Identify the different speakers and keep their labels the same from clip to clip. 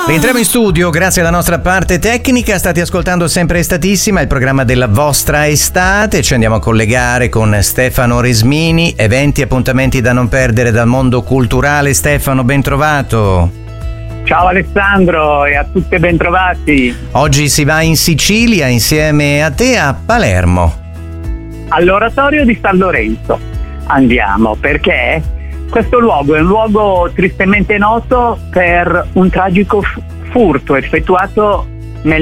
Speaker 1: Rientriamo in studio grazie alla nostra parte tecnica. State ascoltando sempre Estatissima, il programma della vostra estate. Ci andiamo a collegare con Stefano Resmini, eventi e appuntamenti da non perdere dal mondo culturale. Stefano, ben trovato.
Speaker 2: Ciao Alessandro e a tutti bentrovati.
Speaker 1: Oggi si va in Sicilia insieme a te a Palermo.
Speaker 2: All'oratorio di San Lorenzo andiamo perché questo luogo è un luogo tristemente noto per un tragico furto effettuato nel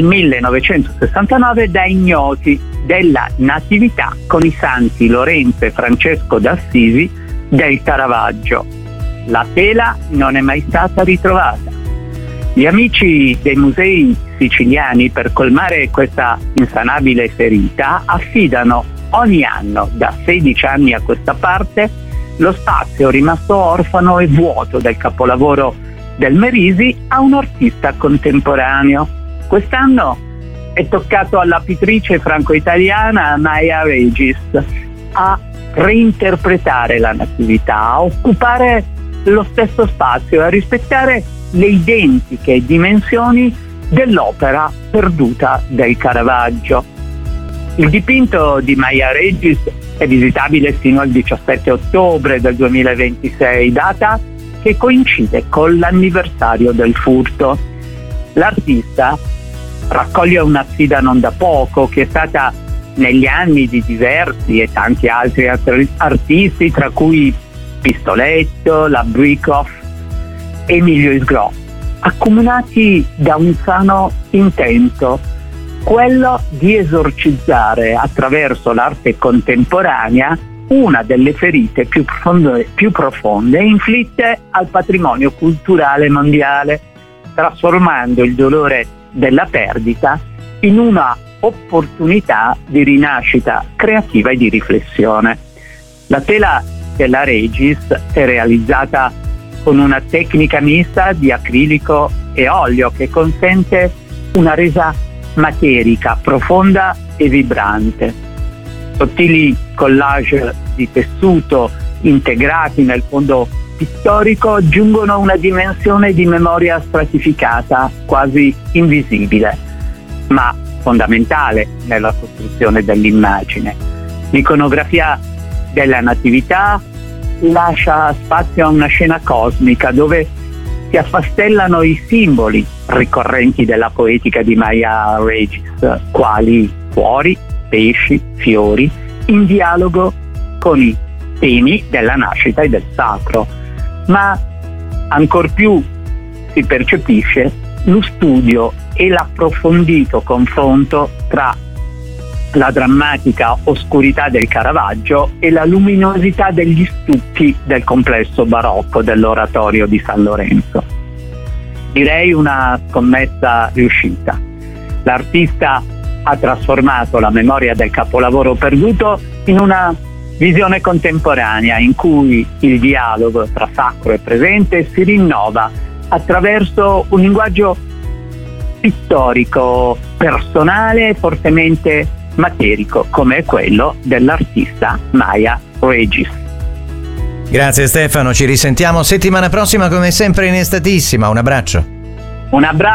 Speaker 2: 1969 da ignoti della Natività con i santi Lorenzo e Francesco d'Assisi del Caravaggio. La tela non è mai stata ritrovata. Gli amici dei musei siciliani, per colmare questa insanabile ferita, affidano ogni anno da 16 anni a questa parte lo spazio rimasto orfano e vuoto del capolavoro del Merisi a un artista contemporaneo. Quest'anno è toccato alla pittrice franco-italiana Maya Regis a reinterpretare la Natività, a occupare lo stesso spazio, a rispettare le identiche dimensioni dell'opera perduta del Caravaggio. Il dipinto di Maya Regis è visitabile fino al 17 ottobre del 2026, data che coincide con l'anniversario del furto. L'artista raccoglie una sfida non da poco, che è stata negli anni di diversi e tanti altri artisti, tra cui Pistoletto, La Bricoff, Emilio Isgro, accomunati da un sano intento, quello di esorcizzare attraverso l'arte contemporanea una delle ferite più profonde inflitte al patrimonio culturale mondiale, trasformando il dolore della perdita in una opportunità di rinascita creativa e di riflessione. La tela della Regis è realizzata con una tecnica mista di acrilico e olio che consente una resa materica, profonda e vibrante. Sottili collage di tessuto integrati nel fondo pittorico aggiungono una dimensione di memoria stratificata, quasi invisibile, ma fondamentale nella costruzione dell'immagine. L'iconografia della Natività lascia spazio a una scena cosmica dove si affastellano i simboli ricorrenti della poetica di Maya Regis, quali cuori, pesci, fiori, in dialogo con i temi della nascita e del sacro. Ma ancor più si percepisce lo studio e l'approfondito confronto tra la drammatica oscurità del Caravaggio e la luminosità degli stucchi del complesso barocco dell'oratorio di San Lorenzo. Direi una scommessa riuscita. L'artista ha trasformato la memoria del capolavoro perduto in una visione contemporanea in cui il dialogo tra sacro e presente si rinnova attraverso un linguaggio pittorico, personale e fortemente materico, come quello dell'artista Maya Regis.
Speaker 1: Grazie Stefano, ci risentiamo settimana prossima come sempre in Estatissima. Un abbraccio.
Speaker 2: Un abbraccio.